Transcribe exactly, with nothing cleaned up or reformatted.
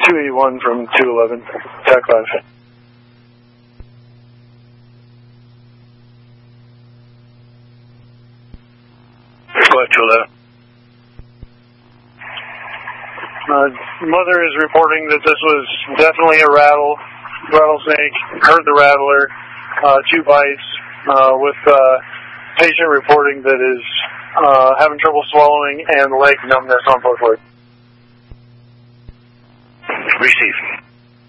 two eighty-one from two eleven, Tac five. Go ahead, two eleven. Uh, mother is reporting that this was definitely a rattle, rattlesnake, heard the rattler, uh, two bites, uh, with uh, patient reporting that is uh, having trouble swallowing and leg numbness on both legs. Receive.